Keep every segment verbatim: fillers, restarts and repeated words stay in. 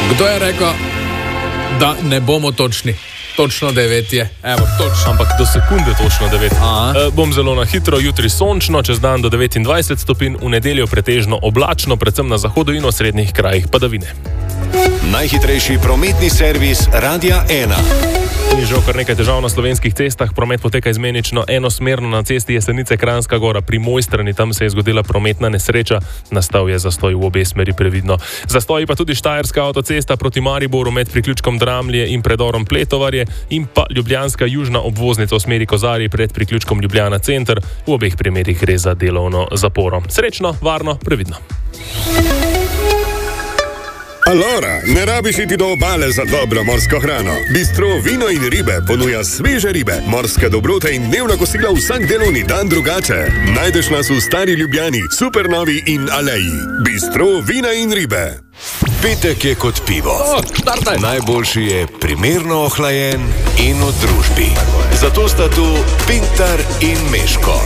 Kdo je rekel, da ne bomo točni? Točno devet je. Evo, točno. Ampak do sekunde točno devet. E, bom zelo na hitro, jutri sončno, čez dan do devetindvajset stopinj, v nedeljo pretežno oblačno, predvsem na zahodu in osrednjih krajih padavine. Najhitrejši prometni servis Radia ena. Ni žal kar nekaj težav na slovenskih cestah, promet poteka izmenično enosmerno na cesti Jesenice Kranjska Gora pri Mojstrani, tam se je zgodila prometna nesreča, nastal je zastoj v obe smeri previdno. Zastoji pa tudi Štajerska avtocesta proti Mariboru med priključkom Dramlje in predorom Pletovarje in pa Ljubljanska južna obvoznica v smeri Kozarji pred priključkom Ljubljana center, v obeh primerih gre za delovno zaporo. Srečno, varno, previdno. Alora, ne rabiš iti do obale za dobro morsko hrano. Bistro Vino in ribe ponuja sveže ribe, morske dobrote in dnevna kosila vsak delovni dan drugače. Najdeš nas v Stari Ljubljani, Supernovi in Aleji. Bistro Vina in ribe. Petek je kot pivo. O, Najboljši je primerno ohlajen in v družbi. Zato sta tu Pintar in Meško.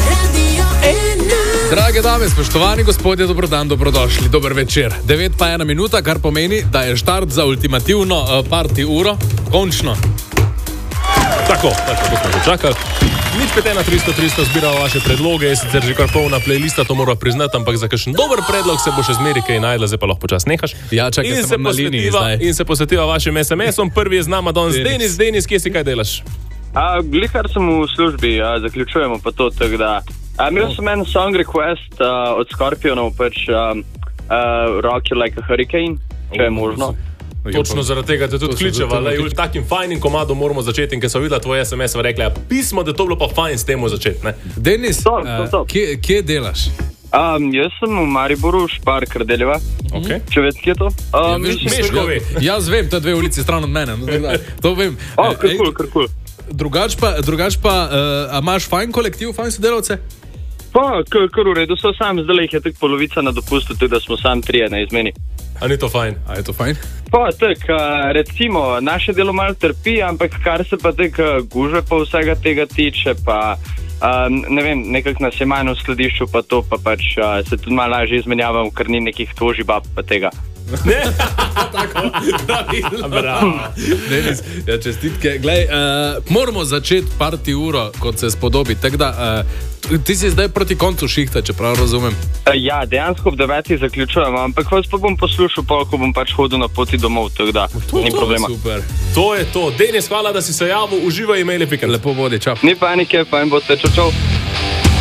Drage dame, spoštovani gospodje, dobro dan, dobrodošli, dober večer. devet pa ena minuta, kar pomeni, da je štart za ultimativno uh, party uro. Končno. Tako, tako, to smo že čakali. Nič pet ena tristo tristo zbiramo vaše predloge, je sicer že kar polna playlista, to mora priznati, ampak za kakšen dober predlog se bo še zmeri kaj najdla, zdaj pa lahko počas nehaš. Ja, čakaj, in se bom na liniji zdaj. In se posvetiva vašim es em esom, prvi je z nama danes Denis. Denis, kje si, kaj delaš? A, glihar sem v službi, a, zaključujemo pa to, tako da. A, imel sem en song request a, od Scorpionov, pač a, a, Rock You Like a Hurricane, če je možno. Točno zaradi tega te tudi kličeva, da je v takim fajnim komadom moramo začeti in ker so videla tvoj es em es, v rekla, pismo, da to bilo pa fajn s temu začeti, ne? Denis, Stop, stop, stop. uh, kje, kje delaš? Um, jaz sem v Mariboru, Špar Krdeljeva, Okay. če veš, kje je to? Ja, Um, veš, mislim, Meško ve. Jaz vem, to je dve ulici stran od mene. No, tako da, to vem. O, Eh, kar ej, kul, kar kul. Drugač pa, drugač pa uh, a imaš fajn kolektiv, fajn sodelavce? Pa, kar, kar v redu, so sam, zdaj jih je tako polovica na dopustu, tako da smo sam trije na izmeni. A ni to fajn? A je to fajn? Pa, tako, recimo, naše delo malo trpi, ampak kar se pa tako gužve pa vsega tega tiče, pa um, ne vem, nekako nas je manj v skladišču, pa to pa pač uh, se tudi malo lažje izmenjavamo, ker ni nekih toži bab pa tega. Ne? Tako, pravilno. Bravo. Denis, ja, čestitke. Glej, uh, moramo začeti party uro, kot se spodobi. Tako da, uh, ti si zdaj proti koncu šihta, če prav razumem. Uh, ja, dejansko ob devetih zaključujemo, ampak vas pa bom poslušal, pa ko bom pač hodil na poti domov, tako da ni problema. Super. To je to. Denis, hvala, da si se javil. Uživaj, imeli pikant. Lepo vodi, čau. Ni panike, fajn boste, čau, čau.